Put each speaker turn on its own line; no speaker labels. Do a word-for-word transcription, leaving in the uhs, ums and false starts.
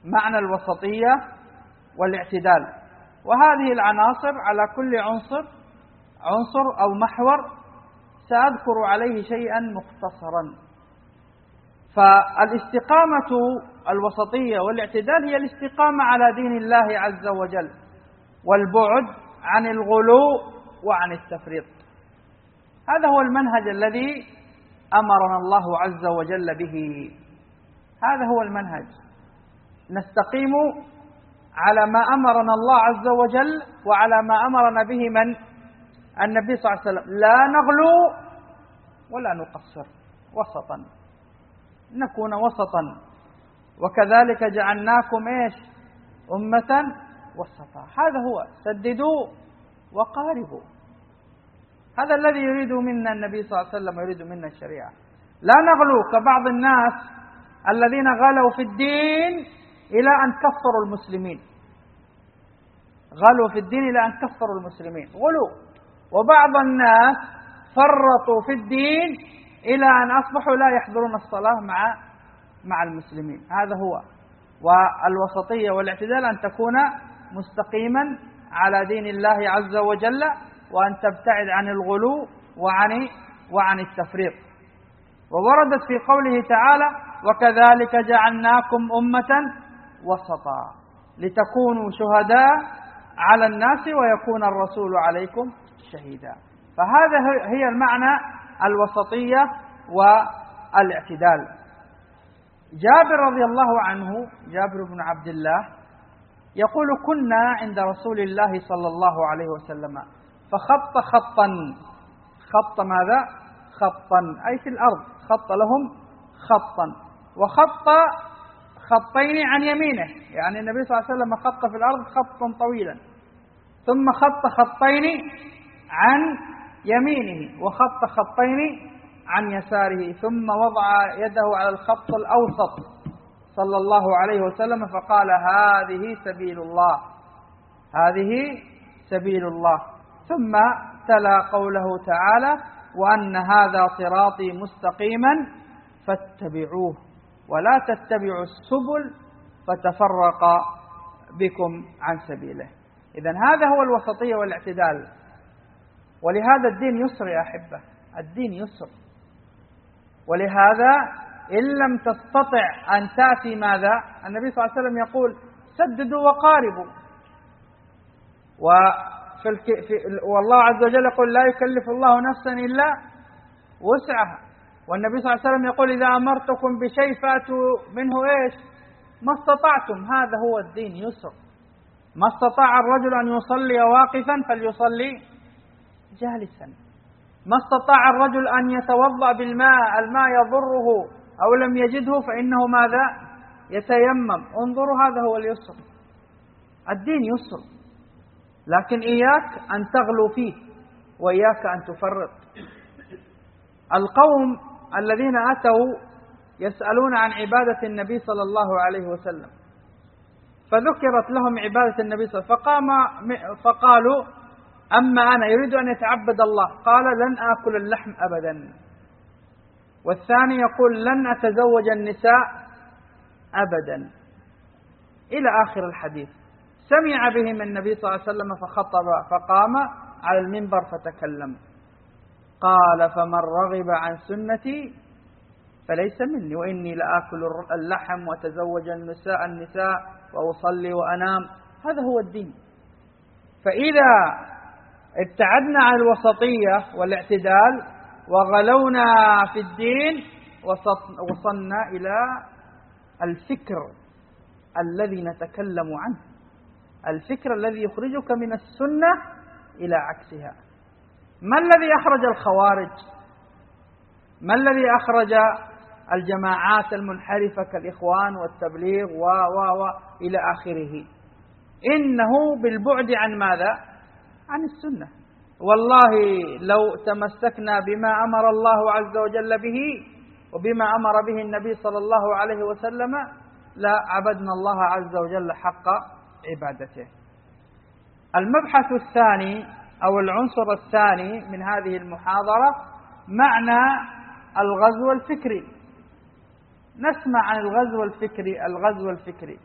معنى الوسطية والاعتدال. وهذه العناصر على كل عنصر عنصر أو محور سأذكر عليه شيئا مختصرا. فالاستقامة الوسطية والاعتدال هي الاستقامة على دين الله عز وجل، والبعد عن الغلو وعن التفريط. هذا هو المنهج الذي أمرنا الله عز وجل به. هذا هو المنهج، نستقيم على ما أمرنا الله عز وجل وعلى ما أمرنا به من النبي صلى الله عليه وسلم، لا نغلو ولا نقصر، وسطا، نكون وسطا. وكذلك جعلناكم إيش؟ أمة وسطا. هذا هو، سددوا وقاربوا. هذا الذي يريد منا النبي صلى الله عليه وسلم، يريد منا الشريعة. لا نغلو كبعض الناس الذين غلوا في الدين إلى أن كفروا المسلمين، غلوا في الدين إلى أن كفروا المسلمين، غلوا. وبعض الناس فرطوا في الدين إلى أن أصبحوا لا يحضرون الصلاة مع مع المسلمين. هذا هو. والوسطية والاعتدال أن تكون مستقيما على دين الله عز وجل، وأن تبتعد عن الغلو وعن وعن التفريط. ووردت في قوله تعالى: وكذلك جعلناكم أمة وسطا لتكونوا شهداء على الناس ويكون الرسول عليكم شهيدا. فهذا هي المعنى الوسطية والاعتدال. جابر رضي الله عنه، جابر بن عبد الله، يقول: كنا عند رسول الله صلى الله عليه وسلم فخط خطا. خط ماذا؟ خطا أي في الأرض، خط لهم خطا، وخط خطين عن يمينه، يعني النبي صلى الله عليه وسلم خط في الأرض خطا طويلا، ثم خط خطين عن يمينه وخط خطين عن يساره، ثم وضع يده على الخط الأوسط صلى الله عليه وسلم فقال: هذه سبيل الله، هذه سبيل الله. ثم تلا قوله تعالى: وأن هذا صراطي مستقيما فاتبعوه ولا تتبعوا السبل فتفرق بكم عن سبيله. إذن هذا هو الوسطية والاعتدال. ولهذا الدين يسر يا أحبة، الدين يسر. ولهذا إن لم تستطع أن تأتي ماذا؟ النبي صلى الله عليه وسلم يقول: سددوا وقاربوا. وفي الك... في... والله عز وجل يقول: لا يكلف الله نفسا إلا وسعها. والنبي صلى الله عليه وسلم يقول: إذا أمرتكم بشيء فأتوا منه إيش؟ ما استطعتم. هذا هو الدين يسر. ما استطاع الرجل أن يصلي واقفا فليصلي جالسا. ما استطاع الرجل أن يتوضأ بالماء، الماء يضره أو لم يجده فإنه ماذا؟ يتيمم. انظروا، هذا هو اليسر. الدين يسر، لكن إياك أن تغلو فيه وإياك أن تفرط. القوم الذين أتوا يسألون عن عبادة النبي صلى الله عليه وسلم، فذكرت لهم عبادة النبي صلى الله عليه وسلم، فقام فقالوا: أما أنا يريد أن يتعبد الله، قال: لن آكل اللحم أبدا. والثاني يقول: لن أتزوج النساء أبدا، إلى آخر الحديث. سمع بهم النبي صلى الله عليه وسلم فخطب، فقام على المنبر فتكلم، قال: فمن رغب عن سنتي فليس مني، وإني لآكل اللحم وأتزوج النساء النساء وأصلي وأنام. هذا هو الدين. فإذا ابتعدنا عن الوسطية والاعتدال وغلونا في الدين وصلنا إلى الفكر الذي نتكلم عنه، الفكر الذي يخرجك من السنة إلى عكسها. ما الذي أخرج الخوارج؟ ما الذي أخرج الجماعات المنحرفة كالإخوان والتبليغ و و و إلى آخره؟ إنه بالبعد عن ماذا؟ عن السنة. والله لو تمسكنا بما أمر الله عز وجل به وبما أمر به النبي صلى الله عليه وسلم لا عبدنا الله عز وجل حق عبادته. المبحث الثاني أو العنصر الثاني من هذه المحاضرة معنى الغزو الفكري. نسمع عن الغزو الفكري. الغزو الفكري